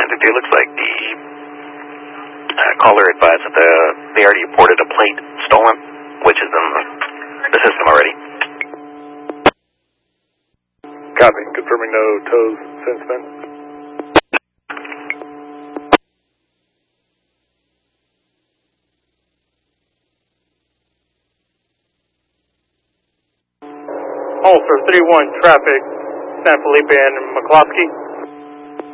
It looks like the caller advised that they already reported a plate stolen, which is in the system already. Copy. Confirming no tows since then. Ulster 3-1 traffic, San Felipe and McCloskey.